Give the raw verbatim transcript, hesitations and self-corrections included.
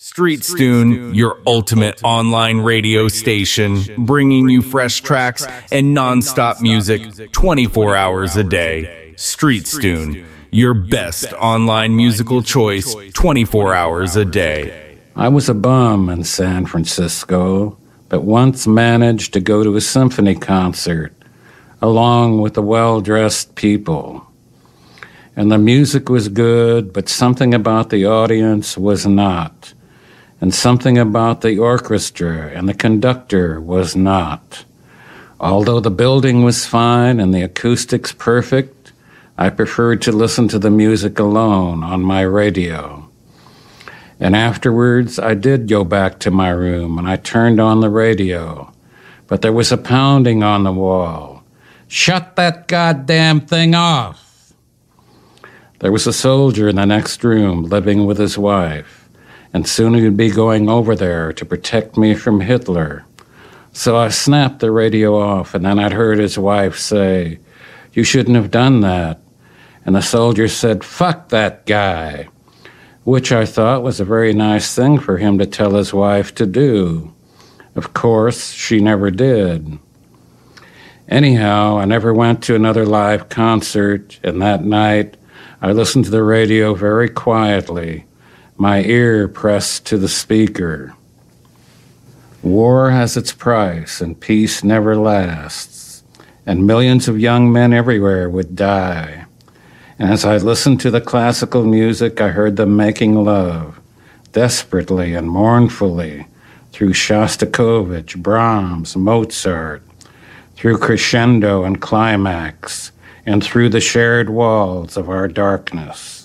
StreetStune, your ultimate online radio station, bringing you fresh tracks and non-stop music twenty-four hours a day. StreetStune, your best online musical choice twenty-four hours a day. I was a bum in San Francisco, but once managed to go to a symphony concert along with the well-dressed people. And the music was good, but something about the audience was not. And something about the orchestra and the conductor was not. Although the building was fine and the acoustics perfect, I preferred to listen to the music alone on my radio. And afterwards, I did go back to my room and I turned on the radio. But there was a pounding on the wall. Shut that goddamn thing off! There was a soldier in the next room living with his wife. And soon he'd be going over there to protect me from Hitler. So I snapped the radio off, and then I'd heard his wife say, "You shouldn't have done that." And the soldier said, "Fuck that guy," which I thought was a very nice thing for him to tell his wife to do. Of course, she never did. Anyhow, I never went to another live concert, and that night I listened to the radio very quietly, my ear pressed to the speaker. War has its price, and peace never lasts, and millions of young men everywhere would die. And as I listened to the classical music, I heard them making love, desperately and mournfully, through Shostakovich, Brahms, Mozart, through crescendo and climax, and through the shared walls of our darkness.